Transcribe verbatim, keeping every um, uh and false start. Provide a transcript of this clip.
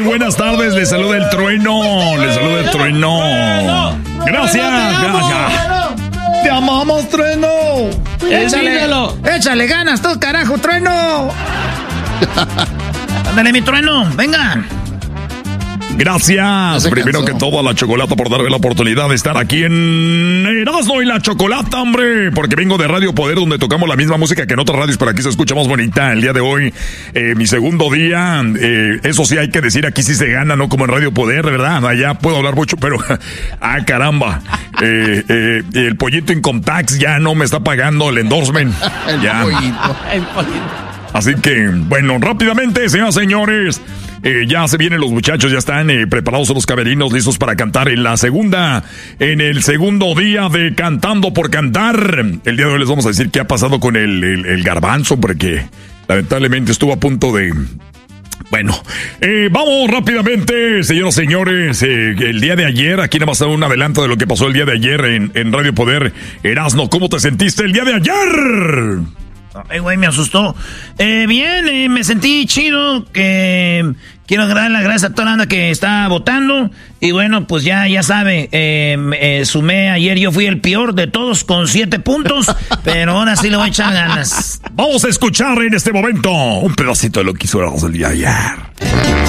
buenas tardes. Les saluda el trueno. Les saluda el trueno. Gracias. Gracias. Te amamos, trueno. Échale, échale ganas, tú, carajo, trueno. Ándale, mi trueno, venga. Gracias, primero que todo a la Chocolata por darme la oportunidad de estar aquí en Erasmo y la Chocolata, hombre, porque vengo de Radio Poder, donde tocamos la misma música que en otras radios, pero aquí se escucha más bonita. El día de hoy, eh, mi segundo día, eh, eso sí hay que decir, aquí sí se gana, no como en Radio Poder, ¿verdad? Allá puedo hablar mucho, pero, ah, caramba, eh, eh, el pollito Income Tax ya no me está pagando el endorsement. el ya. pollito. El pollito. Así que, bueno, rápidamente, señoras y señores, eh, ya se vienen los muchachos, ya están eh, preparados los camerinos, listos para cantar en la segunda, en el segundo día de Cantando por Cantar. El día de hoy les vamos a decir qué ha pasado con el, el, el garbanzo, porque lamentablemente estuvo a punto de... Bueno, eh, vamos rápidamente, señoras y señores, eh, el día de ayer, aquí nada más un adelanto de lo que pasó el día de ayer en, en Radio Poder. Erasno, ¿cómo te sentiste el día de ayer? Ay, güey, me asustó. Eh, bien, eh, me sentí chido. Que quiero dar las gracias a toda la banda que está votando. Y bueno, pues ya, ya sabe, eh, eh, sumé ayer, yo fui el peor de todos con siete puntos. Pero ahora sí le voy a echar ganas. Vamos a escuchar en este momento un pedacito de lo que hizo el día de ayer.